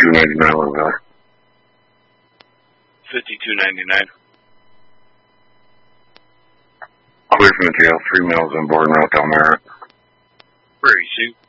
$52.99 over there. $52.99. Clear from the jail, 3 miles in board and route down there. Where are you, Sue?